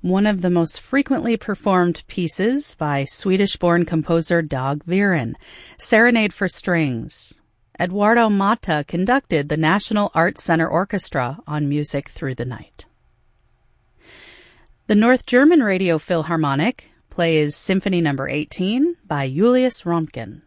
one of the most frequently performed pieces by Swedish-born composer Dag Viren, Serenade for Strings. Eduardo Mata conducted the National Arts Center Orchestra on Music Through the Night. The North German Radio Philharmonic plays Symphony No. 18 by Julius Röntgen.